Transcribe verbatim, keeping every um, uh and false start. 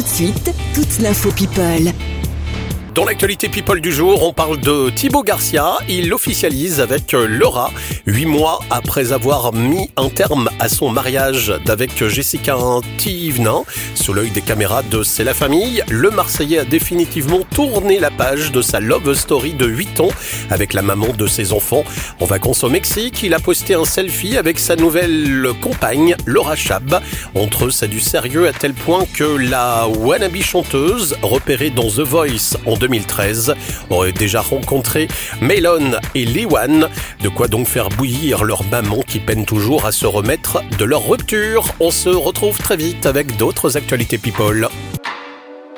de suite, toute l'info People. Dans l'actualité People du jour, on parle de Thibaut Garcia. Il officialise avec Laura, huit mois après avoir mis un terme à son mariage avec Jessica Thivenin. Sous l'œil des caméras de C'est la famille, le Marseillais a définitivement tourné la page de sa love story de huit ans avec la maman de ses enfants. En vacances au Mexique, il a posté un selfie avec sa nouvelle compagne, Laura Chab. Entre eux, c'est du sérieux à tel point que la wannabe chanteuse, repérée dans The Voice en deux mille treize, aurait déjà rencontré Mélon et Liwan. De quoi donc faire bouillir leur maman qui peine toujours à se remettre de leur rupture. On se retrouve très vite avec d'autres actualités People.